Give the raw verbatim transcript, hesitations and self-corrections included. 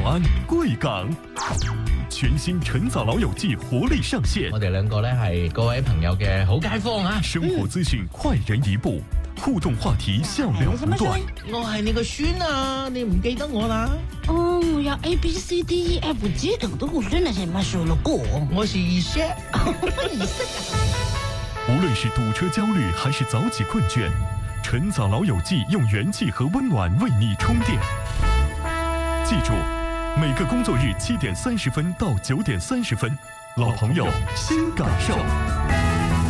安贵港。全新晨早老友記活力上線， 我哋兩個咧係各位朋友嘅好街坊啊！ 生活資訊快人一步，互動話題笑料不斷。 我係你個孫啊，你唔記得我啦？ 哦，我要 A B C D E F G 等都真的是乜數了過。 我是二姐。 無論是堵車焦慮還是早起困倦，晨早老友記用元氣和溫暖為你充電。記住，每個工作日七點三十分到九點三十分，老朋友新感受。